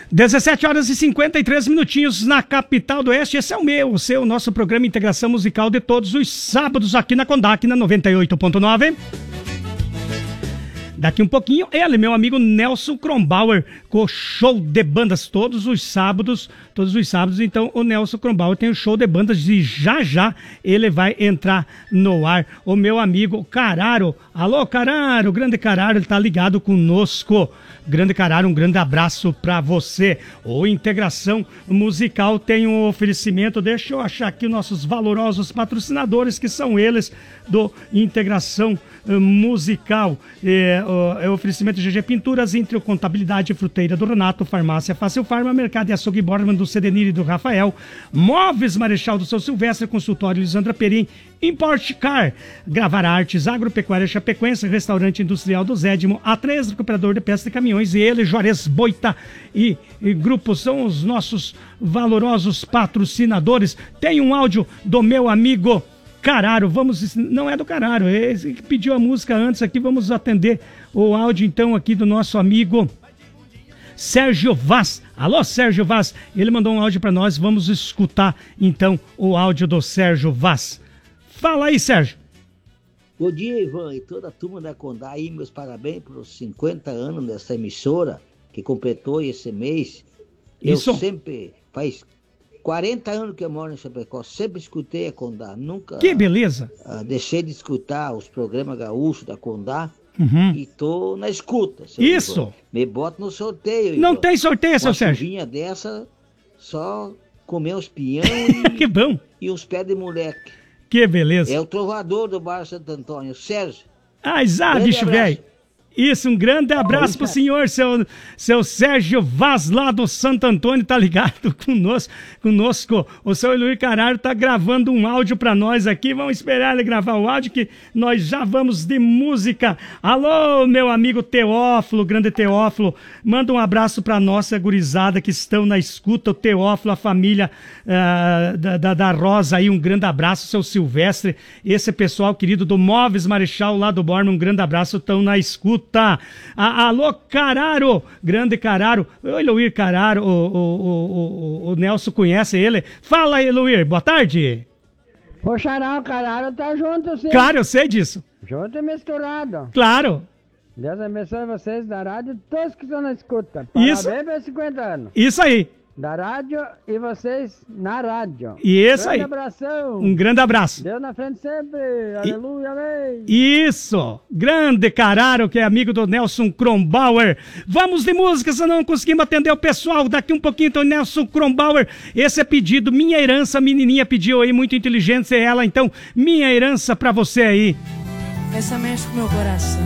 17 horas e 53 minutinhos na capital do Oeste. Esse é o seu, nosso programa Integração Musical de todos os sábados aqui na Condac, na 98.9. Daqui um pouquinho, ele, meu amigo Nelson Kronbauer, com show de bandas todos os sábados. Então o Nelson Kronbauer tem o show de bandas e já ele vai entrar no ar. O meu amigo Cararo, alô Cararo, grande Cararo, ele tá ligado conosco. Grande Cararo, um grande abraço pra você. O Integração Musical tem um oferecimento, deixa eu achar aqui os nossos valorosos patrocinadores, que são eles do Integração Musical. É oferecimento de GG Pinturas, Intrio Contabilidade, Fruteira do Renato, Farmácia Fácil Farma, Mercado e Açougue Borman do Cedenir e do Rafael, Móveis Marechal do Seu Silvestre, Consultório Lisandra Perim, Import Car, Gravar Artes, Agropecuária Chapecoense, Restaurante Industrial do Zédimo, A3, Recuperador de Peças de Caminhões, e ele, Juarez Boita e Grupo, são os nossos valorosos patrocinadores. Tem um áudio do meu amigo Cararo, não é do Cararo, é esse que pediu a música antes aqui, vamos atender o áudio então aqui do nosso amigo Sérgio Vaz. Alô, Sérgio Vaz, ele mandou um áudio para nós, vamos escutar então o áudio do Sérgio Vaz. Fala aí, Sérgio. Bom dia, Ivan, e toda a turma da Condá aí, meus parabéns pelos 50 anos dessa emissora que completou esse mês. Isso. Eu sempre, faz 40 anos que eu moro em Chapecó, sempre escutei a Condá, nunca... Que beleza! Deixei de escutar os programas gaúchos da Condá. Uhum. E tô na escuta. Isso! Ivan. Me bota no sorteio. Não Ivan. tem sorteio, seu Sérgio? Uma chuvinha dessa, só comer uns pinhão que bom! E uns pés de moleque. Que beleza! É o trovador do bairro Santo Antônio, Sérgio. Bicho velho! Isso, um grande abraço pro senhor, seu Sérgio Vaz, lá do Santo Antônio, tá ligado conosco. O seu Eloir Cararo tá gravando um áudio pra nós aqui, vamos esperar ele gravar o áudio que nós já vamos de música. Alô, meu amigo Teófilo, grande Teófilo, manda um abraço pra nossa gurizada que estão na escuta, o Teófilo, a família da Rosa aí, um grande abraço, seu Silvestre, esse pessoal querido do Móveis Marechal lá do Borma, um grande abraço, estão na escuta. Alô, Cararo, grande Cararo, o Eloir Cararo, o Nelson conhece ele. Fala, Eloir, boa tarde. O Xará, o Cararo tá junto, sim. Claro, eu sei disso. Junto e misturado. Claro. Deus abençoe vocês da rádio, todos que estão na escuta. Isso. Parabéns pelos 50 anos. Isso aí. Da rádio e vocês na rádio. Isso aí. Um grande abração. Um grande abraço. Deus na frente sempre. Aleluia, amém. Isso. Grande Cararo, que é amigo do Nelson Kronbauer. Vamos de música, senão não conseguimos atender o pessoal. Daqui um pouquinho, então, Nelson Kronbauer. Esse é pedido, Minha Herança, menininha pediu aí, muito inteligente ela. Então, Minha Herança pra você aí. Essa mexe com meu coração.